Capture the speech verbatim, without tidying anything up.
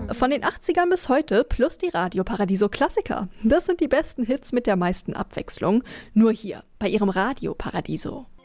Von den achtzigern bis heute plus die Radio Paradiso Klassiker. Das sind die besten Hits mit der meisten Abwechslung. Nur hier, bei Ihrem Radio Paradiso.